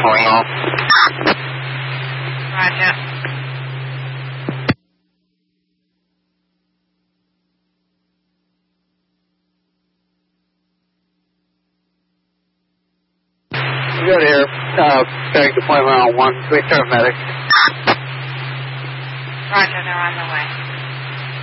pulling off. Roger. Good here. Back deployment on 1. We start medic. Roger, they're on the way.